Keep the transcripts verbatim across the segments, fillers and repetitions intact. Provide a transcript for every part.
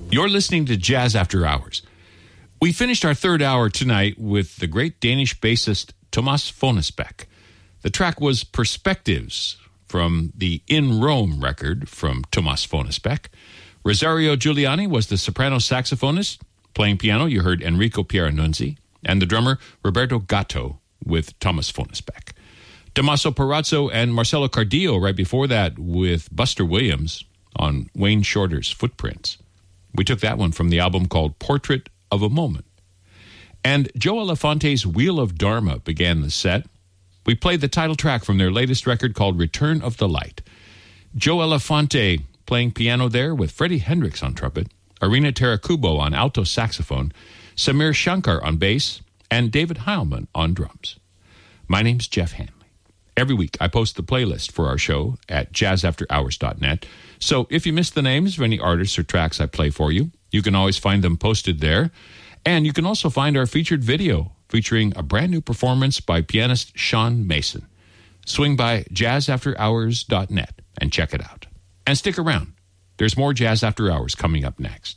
You're listening to Jazz After Hours. We finished our third hour tonight with the great Danish bassist Thomas Fonesbeck. The track was Perspectives from the In Rome record from Thomas Fonesbeck. Rosario Giuliani was the soprano saxophonist. Playing piano, you heard Enrico Pieranunzi, and the drummer Roberto Gatto with Thomas Fonesbeck. Tommaso Perazzo and Marcelo Cardillo right before that with Buster Williams on Wayne Shorter's Footprints. We took that one from the album called Portrait of a Moment. And Joe Elefante's Wheel of Dharma began the set. We played the title track from their latest record called Return of the Light. Joe Elefante playing piano there with Freddie Hendricks on trumpet, Irina Tarakubo on alto saxophone, Samir Shankar on bass, and David Heilman on drums. My name's Jeff Hanley. Every week I post the playlist for our show at jazz after hours dot net. So if you missed the names of any artists or tracks I play for you, you can always find them posted there. And you can also find our featured video featuring a brand new performance by pianist Sean Mason. Swing by jazz after hours dot net and check it out. And stick around. There's more Jazz After Hours coming up next.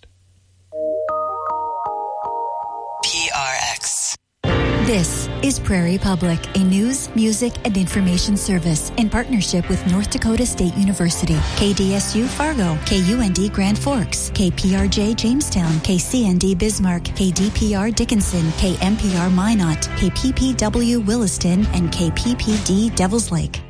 P R X. This is Prairie Public, a news, music, and information service in partnership with North Dakota State University, K D S U Fargo, K U N D Grand Forks, K P R J Jamestown, K C N D Bismarck, K D P R Dickinson, K M P R Minot, K P P W Williston, and K P P D Devils Lake.